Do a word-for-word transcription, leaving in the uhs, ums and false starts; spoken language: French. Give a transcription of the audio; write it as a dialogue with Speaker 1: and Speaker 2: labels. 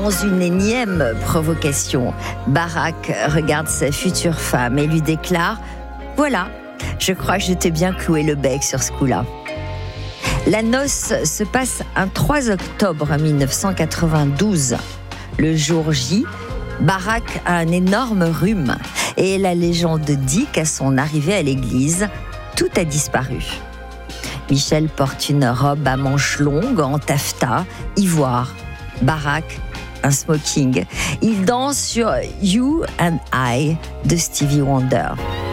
Speaker 1: dans une énième provocation, Barack regarde sa future femme et lui déclare « Voilà, je crois que je t'ai bien cloué le bec sur ce coup-là ». La noce se passe un trois octobre mille neuf cent quatre-vingt-douze. Le jour J, Barack a un énorme rhume et la légende dit qu'à son arrivée à l'église, tout a disparu. Michel porte une robe à manches longues en taffetas, ivoire. Barack, un smoking. Il danse sur You and I de Stevie Wonder.